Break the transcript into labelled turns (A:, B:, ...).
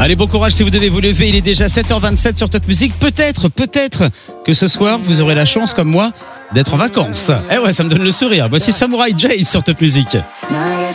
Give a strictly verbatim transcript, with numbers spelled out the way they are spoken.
A: Allez, bon courage si vous devez vous lever. Il est déjà sept heures vingt-sept sur Top Music. Peut-être, peut-être que ce soir, vous aurez la chance, comme moi, d'être en vacances. Eh ouais, ça me donne le sourire. Voici Samurai Jay sur Top Music.